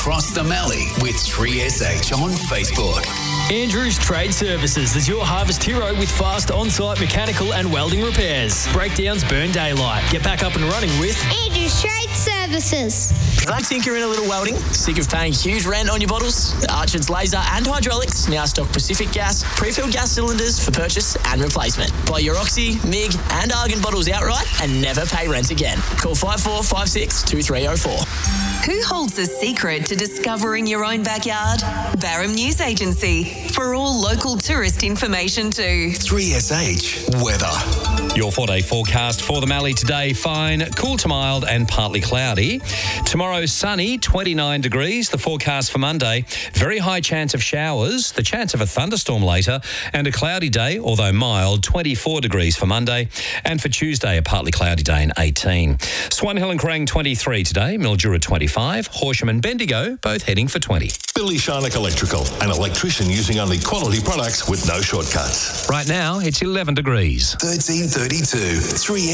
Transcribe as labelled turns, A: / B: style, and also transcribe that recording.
A: across the Mallee with 3SH on Facebook.
B: Andrews Trade Services is your harvest hero with fast on-site mechanical and welding repairs. Breakdowns burn daylight. Get back up and running with
C: Andrews Trade Services.
D: Don't think you're in a little welding? Sick of paying huge rent on your bottles? Archer's Laser and Hydraulics now stock Pacific Gas pre-filled gas cylinders for purchase and replacement. Buy your Oxy, MIG and Argon bottles outright and never pay rent again. Call 5456 2304.
E: Who holds the secret to discovering your own backyard? Barham News Agency. For all local tourist information too.
A: 3SH Weather.
F: Your 4-day forecast for the Mallee today: fine, cool to mild and partly cloudy. Tomorrow sunny, 29 degrees. The forecast for Monday, very high chance of showers, the chance of a thunderstorm later, and a cloudy day, although mild, 24 degrees for Monday. And for Tuesday, a partly cloudy day and 18. Swan Hill and Kerrang 23 today, Mildura 25, Horsham and Bendigo both heading for 20.
G: Billy Sharnock Electrical, an electrician using only quality products with no shortcuts.
F: Right now, it's 11 degrees.
A: 1332 3